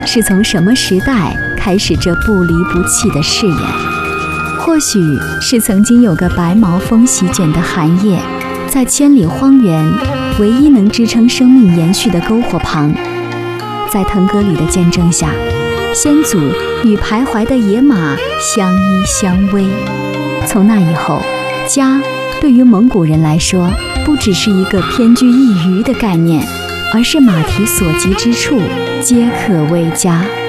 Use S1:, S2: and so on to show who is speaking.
S1: 是从什么时代开始这不离不弃的誓言？或许是曾经有个白毛风席卷的寒夜，在千里荒原唯一能支撑生命延续的篝火旁，在腾格里的见证下，先祖与徘徊的野马相依相偎。从那以后，家对于蒙古人来说，不只是一个偏居一隅的概念，而是马蹄所及之处皆可为家。